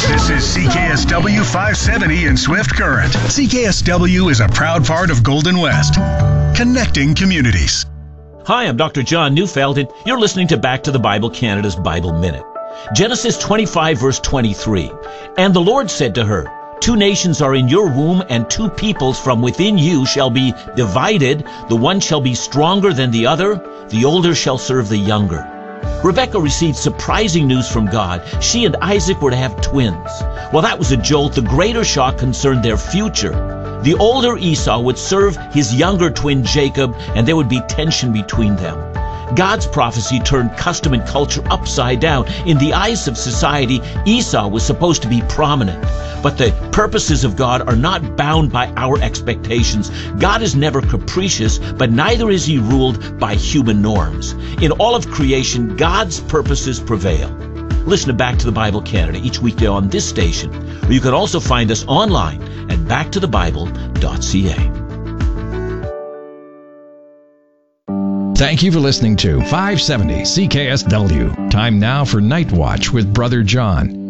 This is CKSW 570 in Swift Current. CKSW is a proud part of Golden West, connecting communities. Hi, I'm Dr. John Neufeld, and you're listening to Back to the Bible Canada's Bible Minute. Genesis 25, verse 23. And the Lord said to her, 2 nations are in your womb, and 2 peoples from within you shall be divided. The one shall be stronger than the other. The older shall serve the younger. Rebekah received surprising news from God. She and Isaac were to have twins. While that was a jolt, the greater shock concerned their future. The older Esau would serve his younger twin Jacob, and there would be tension between them. God's prophecy turned custom and culture upside down. In the eyes of society, Esau was supposed to be prominent. But the purposes of God are not bound by our expectations. God is never capricious, but neither is he ruled by human norms. In all of creation, God's purposes prevail. Listen to Back to the Bible Canada each weekday on this station, or you can also find us online at backtothebible.ca. Thank you for listening to 570 CKSW. Time now for Night Watch with Brother John.